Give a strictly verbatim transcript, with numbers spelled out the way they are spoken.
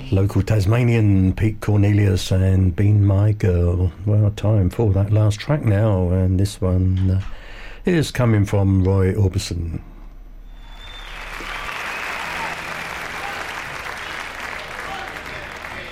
Local Tasmanian Pete Cornelius and Been My Girl. Well, time for that last track now, and this one uh, is coming from Roy Orbison.